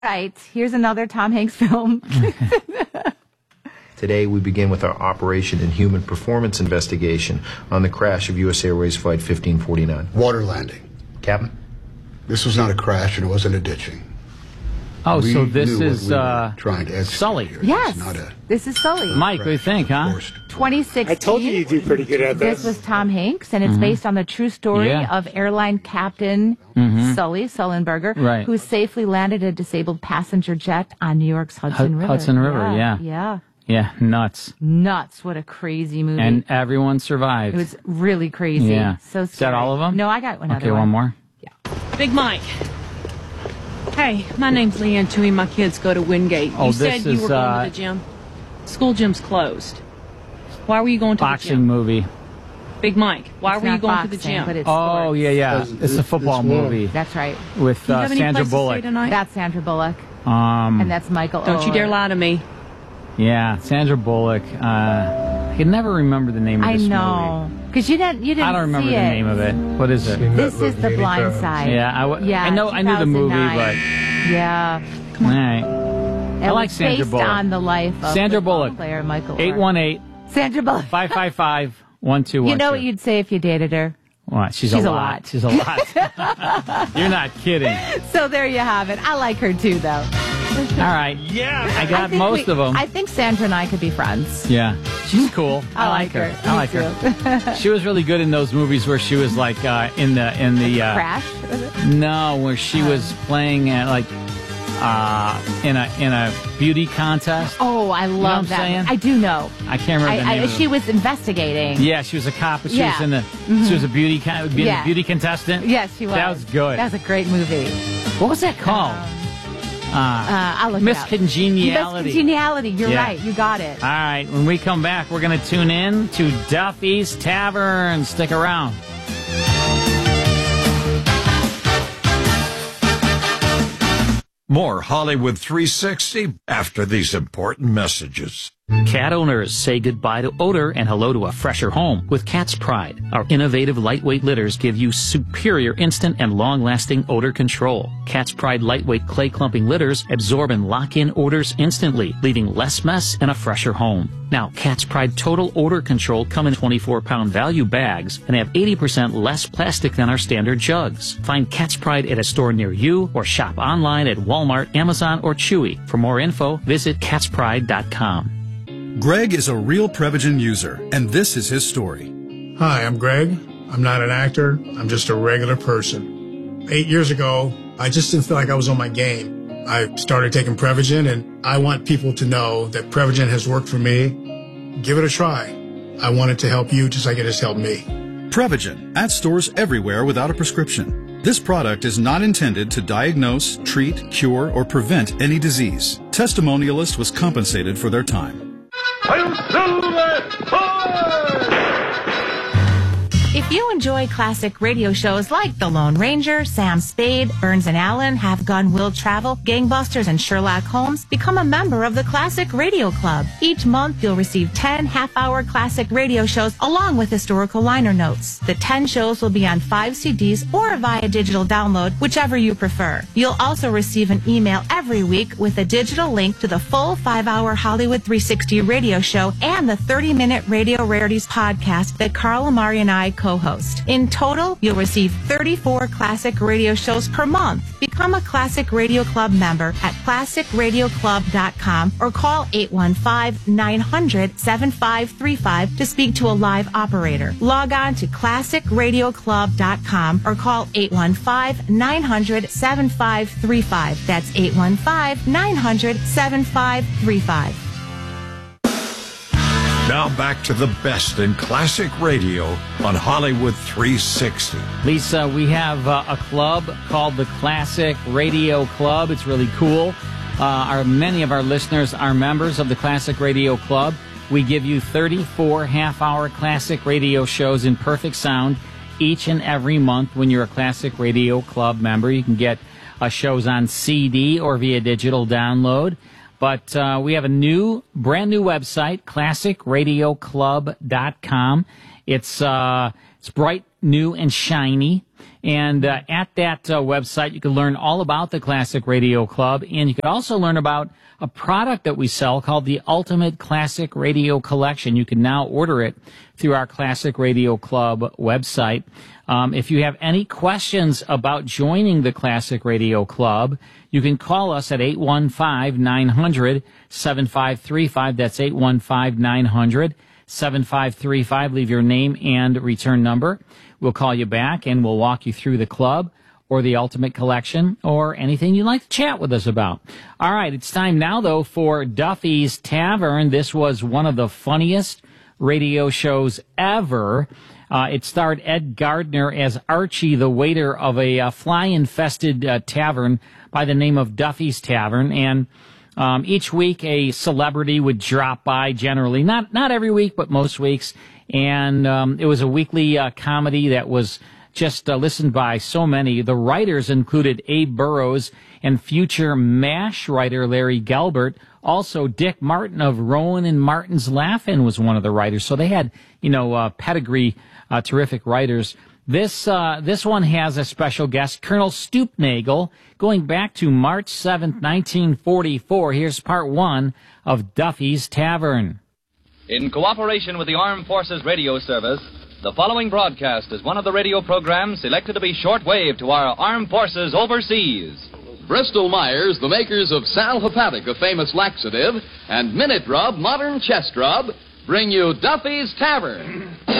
Right. Here's another Tom Hanks film. Today, we begin with our Operation and Human Performance investigation on the crash of U.S. Airways Flight 1549. Water landing. Captain? This was not a crash, and it wasn't a ditching. Oh, so this is trying to Sully. here. Yes. This is not a This is Sully. Mike, what do you think, huh? 2016. I told you you'd do pretty good at This was Tom Hanks, and it's based on the true story of airline captain Sully Sullenberger, Right. who safely landed a disabled passenger jet on New York's Hudson River. Hudson River, yeah. Yeah. Yeah, nuts. Nuts. What a crazy movie. And everyone survived. It was really crazy. Yeah. So Is that all of them? No, I got one Okay, other one more. Big Mike. Hey, my name's Leanne Toohey. My kids go to Wingate. Oh, You this said you is, were going to the gym. School gym's closed. Why were you going to the Boxing gym? movie. Big Mike, why It's were you not going boxing, to the gym? but it's Oh, sports. yeah. It's a football it's more- movie That's right. with Do you have any Sandra place to stay Bullock. tonight? That's Sandra Bullock. And that's Michael Don't you Oher. dare lie to me. Yeah, Sandra Bullock. I can never remember the name of I this know. Because you didn't I don't remember see the it. name of it. What is it? This is The Blind Side. Yeah, I knew the movie, 2009. but Yeah. all right. It I like was Sandra based Bullock. on the life of Sandra football Bullock. player Michael Oher. 818 Sandra Bullock. 555 1212. You know what you'd say if you dated her? What? She's a a lot. lot. She's a lot. You're not kidding. So there you have it. I like her too, though. All right. Yeah. I got think most of them. I think Sandra and I could be friends. Yeah. She's cool. I like her. I like her. She was really good in those movies where she was like in the Crash? Was it? No, where she was playing at in a beauty contest. Oh, I know what love I'm that. saying? I do know. I can't remember the name. She was investigating. Yeah, she was a cop, but she Yeah. was she was a beauty Yeah. a beauty contestant. Yes, she was. That was good. That was a great movie. What was that called? I'll look Miss it up. Congeniality. Miss Congeniality. You're Yeah. right. You got it. All right, when we come back, we're going to tune in to Duffy's Tavern. Stick around. More Hollywood 360 after these important messages. Cat owners say goodbye to odor and hello to a fresher home with Cat's Pride. Our innovative lightweight litters give you superior instant and long-lasting odor control. Cat's Pride lightweight clay clumping litters absorb and lock in odors instantly, leaving less mess and a fresher home. Now, Cat's Pride Total Odor Control come in 24-pound value bags and have 80% less plastic than our standard jugs. Find Cat's Pride at a store near you or shop online at Walmart, Amazon, or Chewy. For more info, visit catspride.com. Greg is a real Prevagen user, and this is his story. Hi, I'm Greg. I'm not an actor. I'm just a regular person. 8 years ago, I just didn't feel like I was on my game. I started taking Prevagen, and I want people to know that Prevagen has worked for me. Give it a try. I want it to help you just like it has helped me. Prevagen, at stores everywhere without a prescription. This product is not intended to diagnose, treat, cure, or prevent any disease. Testimonialist was compensated for their time. If you enjoy classic radio shows like The Lone Ranger, Sam Spade, Burns and Allen, Have Gun Will Travel, Gangbusters, and Sherlock Holmes, become a member of the Classic Radio Club. Each month, you'll receive 10 half-hour classic radio shows along with historical liner notes. The 10 shows will be on 5 CDs or via digital download, whichever you prefer. You'll also receive an email every week with a digital link to the full 5-hour Hollywood 360 radio show and the 30-minute Radio Rarities podcast that Carl Amari and I co-host. In total, you'll receive 34 classic radio shows per month. Become a Classic Radio Club member at classicradioclub.com or call 815-900-7535 to speak to a live operator. Log on to classicradioclub.com or call 815-900-7535. That's 815-900-7535. Now back to the best in classic radio on Hollywood 360. Lisa, we have a club called the Classic Radio Club. It's really cool. Many of our listeners are members of the Classic Radio Club. We give you 34 half-hour classic radio shows in perfect sound each and every month when you're a Classic Radio Club member. You can get shows on CD or via digital download. But we have a brand new website, classicradioclub.com. It's It's bright, new, and shiny. And at that website, you can learn all about the Classic Radio Club, and you can also learn about a product that we sell called the Ultimate Classic Radio Collection. You can now order it through our Classic Radio Club website. If you have any questions about joining the Classic Radio Club, you can call us at 815-900-7535. That's 815-900-7535. Leave your name and return number. We'll call you back and we'll walk you through the club or the Ultimate Collection or anything you'd like to chat with us about. All right, it's time now, though, for Duffy's Tavern. This was one of the funniest radio shows ever. It starred Ed Gardner as Archie, the waiter of a fly-infested tavern by the name of Duffy's Tavern. And each week a celebrity would drop by, generally. Not every week, but most weeks. And it was a weekly comedy that was just listened by so many. The writers included Abe Burrows and future MASH writer Larry Gelbart. Also, Dick Martin of Rowan and Martin's Laugh-In was one of the writers. So they had, pedigree, terrific writers. This one has a special guest, Colonel Stoopnagle, going back to March 7th, 1944. Here's part one of Duffy's Tavern. In cooperation with the Armed Forces Radio Service, the following broadcast is one of the radio programs selected to be shortwave to our armed forces overseas. Bristol-Myers, the makers of Sal Hepatic, a famous laxative, and Minute Rub, modern chest rub, bring you Duffy's Tavern.